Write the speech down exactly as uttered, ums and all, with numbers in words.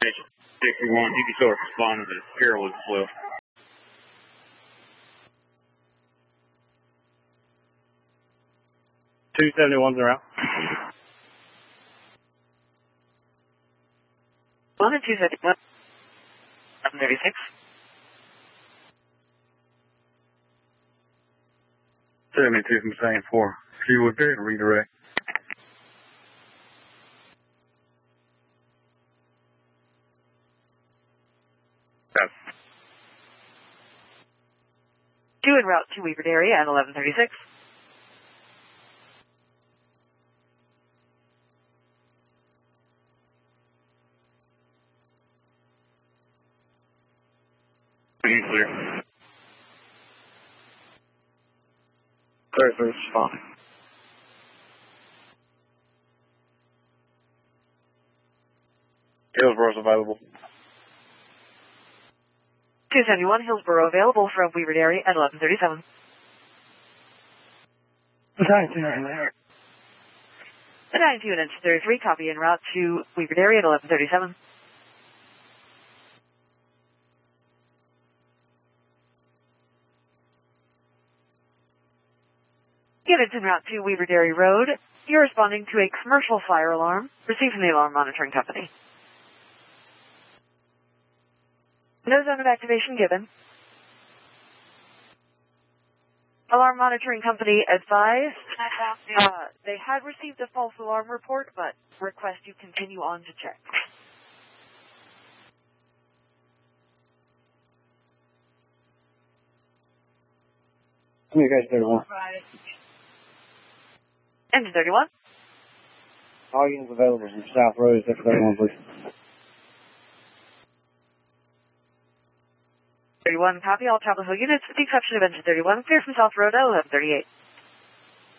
sixty-one, you can still respond to Carroll as well. two seventy-one's around. one and two seventy-one. eleven thirty-six. seventy-two from Saint four. She would be to redirect. Yes. two en route to Weaver Dairy at eleven thirty-six. Clear. Clear for respond. Hillsboro's available. two seventy-one, Hillsboro available from Weaver Dairy at eleven thirty-seven. ninety-two in there. The ninety-two and N two thirty-three, copy en route to Weaver Dairy at eleven thirty-seven. Units en route to Weaver Dairy Road. You're responding to a commercial fire alarm received from the alarm monitoring company. No zone of activation given. Alarm monitoring company advised uh, they had received a false alarm report, but request you continue on to check. Come here, guys, thirty-one. N two thirty-one. All units available from South Road, six thirty-one, please. thirty-one, copy all Chapel Hill units with the exception of N two thirty-one, clear from South Road at eleven thirty-eight.